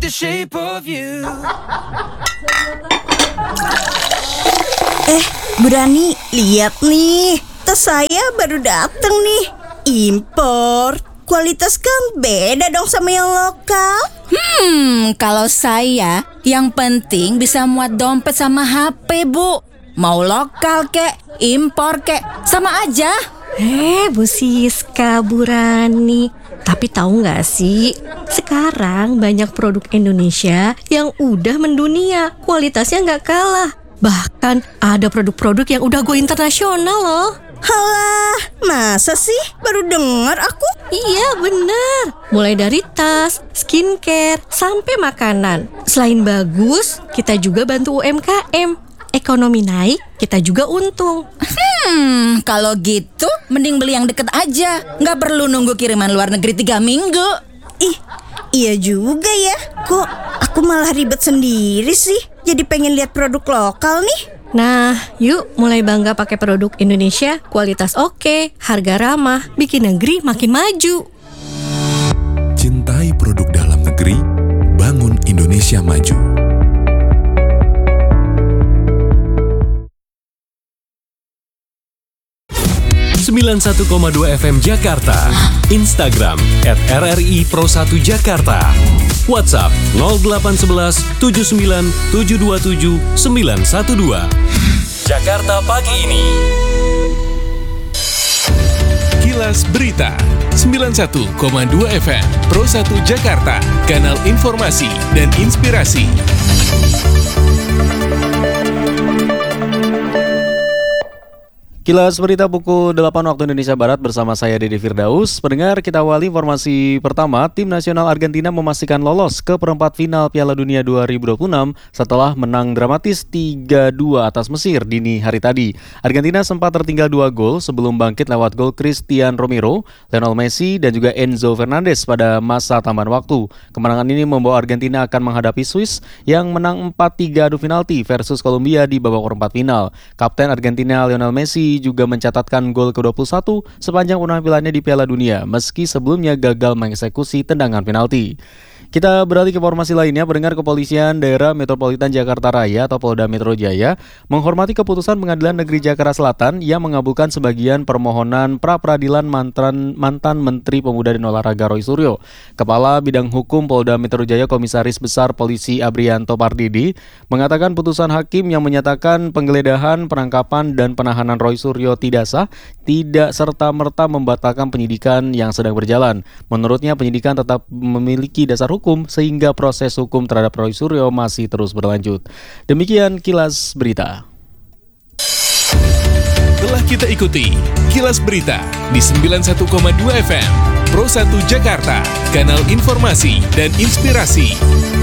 the shape of you. Bu Rani, lihat nih, tas saya baru dateng nih. Impor, kualitas kan beda dong sama yang lokal. Kalau saya, yang penting bisa muat dompet sama HP, Bu. Mau lokal kek, impor kek, sama aja. Bu Siska, Bu Rani. Tapi tahu nggak sih, sekarang banyak produk Indonesia yang udah mendunia, kualitasnya nggak kalah. Bahkan ada produk-produk yang udah go internasional loh. Halah, masa sih? Baru dengar aku. Iya bener, mulai dari tas, skincare, sampai makanan. Selain bagus, kita juga bantu UMKM. Ekonomi naik, kita juga untung. Kalau gitu, mending beli yang deket aja. Nggak perlu nunggu kiriman luar negeri 3 minggu. Ih, iya juga ya. Kok aku malah ribet sendiri sih? Jadi pengen lihat produk lokal nih. Nah, yuk mulai bangga pakai produk Indonesia, kualitas oke, harga ramah, bikin negeri makin maju. Cintai produk dalam negeri, bangun Indonesia maju. ...91,2 FM Jakarta, Instagram @RRI Pro1 Jakarta, WhatsApp 0811 79 727 912. Jakarta pagi ini. Kilas Berita 91,2 FM Pro1 Jakarta, kanal informasi dan inspirasi. Kilas Berita pukul 8 waktu Indonesia Barat bersama saya Dede Firdaus. Pendengar, kita awali informasi pertama. Tim nasional Argentina memastikan lolos ke perempat final Piala Dunia 2026 setelah menang dramatis 3-2 atas Mesir dini hari tadi. Argentina sempat tertinggal 2 gol sebelum bangkit lewat gol Christian Romero, Lionel Messi dan juga Enzo Fernandez pada masa tambahan waktu. Kemenangan ini membawa Argentina akan menghadapi Swiss yang menang 4-3 adu penalti versus Kolombia di babak perempat final. Kapten Argentina Lionel Messi juga mencatatkan gol ke-21 sepanjang penampilannya di Piala Dunia, meski sebelumnya gagal mengeksekusi tendangan penalti. Kita beralih ke informasi lainnya. Pendengar, Kepolisian Daerah Metropolitan Jakarta Raya atau Polda Metro Jaya menghormati keputusan Pengadilan Negeri Jakarta Selatan yang mengabulkan sebagian permohonan pra-peradilan mantan Menteri Pemuda dan Olahraga Roy Suryo. Kepala Bidang Hukum Polda Metro Jaya Komisaris Besar Polisi Abrianto Pardidi mengatakan putusan hakim yang menyatakan penggeledahan, penangkapan dan penahanan Roy Suryo tidak sah tidak serta-merta membatalkan penyidikan yang sedang berjalan. Menurutnya penyidikan tetap memiliki dasar hukum sehingga proses hukum terhadap Roy Suryo masih terus berlanjut. Demikian Kilas Berita. Telah kita ikuti Kilas Berita di 91,2 FM Pro1 Jakarta, kanal informasi dan inspirasi.